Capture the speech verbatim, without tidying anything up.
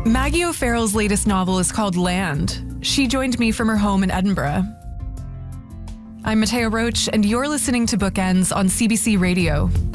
Maggie O'Farrell's latest novel is called Land. She joined me from her home in Edinburgh. I'm Matea Roach, and you're listening to Bookends on C B C Radio.